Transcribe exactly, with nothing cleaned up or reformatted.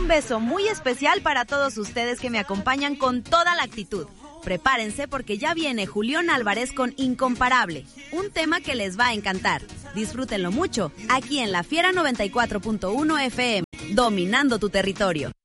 un beso muy especial para todos ustedes que me acompañan con toda la actitud. Prepárense porque ya viene Julián Álvarez con Incomparable, un tema que les va a encantar. Disfrútenlo mucho, aquí en La Fiera noventa y cuatro punto uno F M, dominando tu territorio.